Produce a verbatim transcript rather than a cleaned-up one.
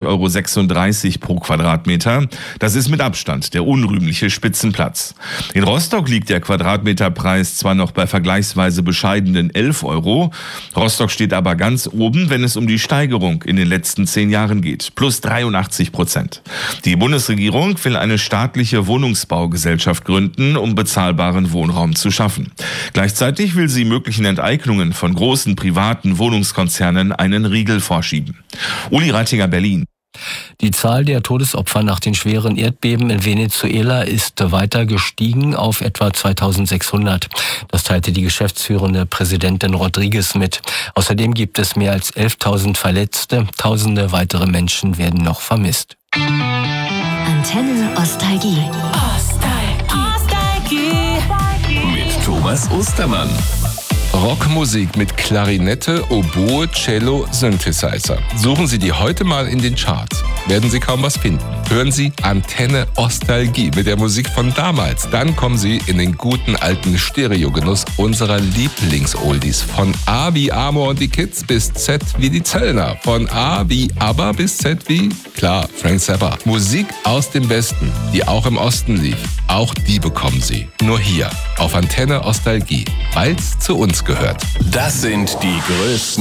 Euro sechsunddreißig pro Quadratmeter. Das ist mit Abstand der unrühmliche Spitzenplatz. In Rostock liegt der Quadratmeterpreis zwar noch bei vergleichsweise bescheidenen elf Euro. Rostock steht aber ganz oben, wenn es um die Steigerung in den letzten zehn Jahren geht. Plus dreiundachtzig Prozent. Die Bundesregierung will eine staatliche Wohnungsbaugesellschaft gründen, um bezahlbaren Wohnraum zu schaffen. Gleichzeitig will sie möglichen Enteignungen von großen privaten Wohnungskonzernen einen Riegel vorschieben. Uli Reitinger, Berlin. Die Zahl der Todesopfer nach den schweren Erdbeben in Venezuela ist weiter gestiegen auf etwa zweitausendsechshundert. Das teilte die geschäftsführende Präsidentin Rodriguez mit. Außerdem gibt es mehr als elftausend Verletzte. Tausende weitere Menschen werden noch vermisst. Antenne Ostalgie. Ostalgie. Mit Thomas Ostermann. Rockmusik mit Klarinette, Oboe, Cello, Synthesizer. Suchen Sie die heute mal in den Charts. Werden Sie kaum was finden. Hören Sie Antenne Ostalgie mit der Musik von damals. Dann kommen Sie in den guten alten Stereogenuss unserer Lieblings-Oldies. Von A wie Amor und die Kids bis Z wie die Zöllner. Von A wie ABBA bis Z wie, klar, Frank Zappa. Musik aus dem Westen, die auch im Osten lief. Auch die bekommen Sie. Nur hier auf Antenne Ostalgie, weil's zu uns gehört. Das sind die größten